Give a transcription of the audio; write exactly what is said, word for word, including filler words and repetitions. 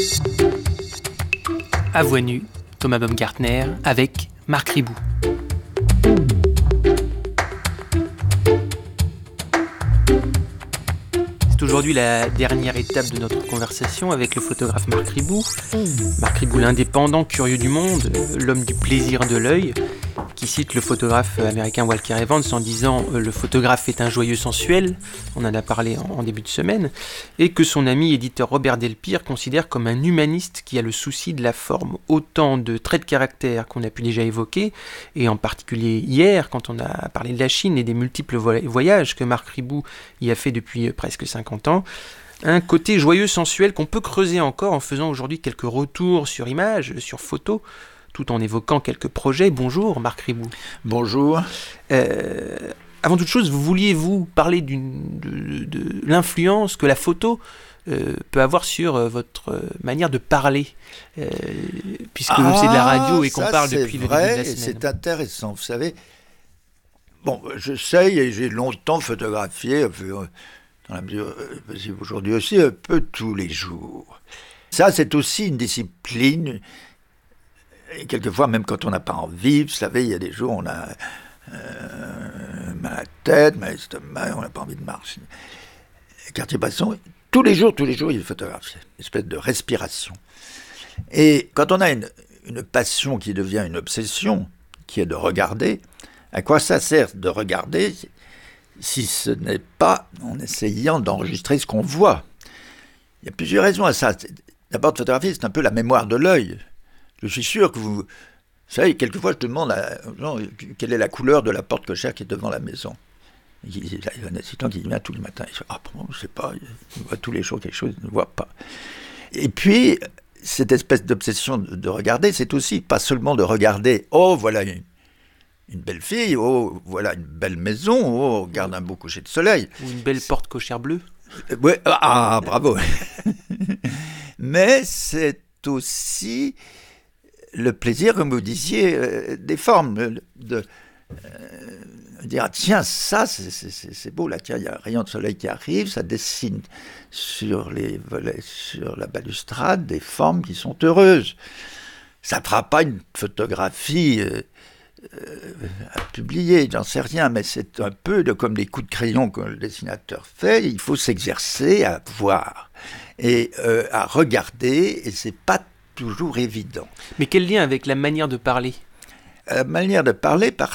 À Voix nue, Thomas Baumgartner avec Marc Ribou. C'est aujourd'hui la dernière étape de notre conversation avec le photographe Marc Ribou. Marc Ribou, l'indépendant, curieux du monde, l'homme du plaisir de l'œil, qui cite le photographe américain Walker Evans en disant euh, « Le photographe est un joyeux sensuel », on en a parlé en, en début de semaine, et que son ami éditeur Robert Delpire considère comme un humaniste qui a le souci de la forme. Autant de traits de caractère qu'on a pu déjà évoquer, et en particulier hier, quand on a parlé de la Chine et des multiples voyages que Marc Ribou y a fait depuis presque cinquante ans, un côté joyeux sensuel qu'on peut creuser encore en faisant aujourd'hui quelques retours sur images, sur photos, tout en évoquant quelques projets. Bonjour Marc Ribou. Bonjour. Euh, avant toute chose, vous vouliez-vous parler d'une, de, de l'influence que la photo euh, peut avoir sur euh, votre manière de parler, euh, puisque ah, c'est de la radio et qu'on parle depuis vrai, le début de la semaine. C'est intéressant, vous savez. Bon, j'essaye et j'ai longtemps photographié, dans la mesure, aujourd'hui aussi, un peu tous les jours. Ça, c'est aussi une discipline. Et quelquefois, même quand on n'a pas envie, vous savez, il y a des jours où on a euh, mal à la tête, mal à l'estomac, on n'a pas envie de marcher. Cartier-Bresson, tous les jours, tous les jours, il photographie. Une espèce de respiration. Et quand on a une, une passion qui devient une obsession, qui est de regarder, à quoi ça sert de regarder si ce n'est pas en essayant d'enregistrer ce qu'on voit? Il y a plusieurs raisons à ça. D'abord, de photographier, c'est un peu la mémoire de l'œil. Je suis sûr que vous... Vous savez, quelquefois, je demande aux gens quelle est la couleur de la porte cochère qui est devant la maison. Il y a un assistant qui vient tous les matins. Il dit « Ah, bon, je ne sais pas, il voit tous les jours quelque chose, il ne voit pas. » Et puis, cette espèce d'obsession de, de regarder, c'est aussi pas seulement de regarder « Oh, voilà une, une belle fille, oh, voilà une belle maison, oh, regarde un beau coucher de soleil. » Ou une belle porte cochère bleue. Ouais, ah, bravo. Mais c'est aussi le plaisir, comme vous disiez, euh, des formes, de, de euh, dire, ah, tiens, ça, c'est, c'est, c'est beau, là, tiens, il y a un rayon de soleil qui arrive, ça dessine sur les volets, sur la balustrade, des formes qui sont heureuses. Ça ne fera pas une photographie euh, euh, à publier, j'en sais rien, mais c'est un peu de, comme des coups de crayon que le dessinateur fait, il faut s'exercer à voir et euh, à regarder, et c'est pas toujours évident. Mais quel lien avec la manière de parler ? La manière de parler, parce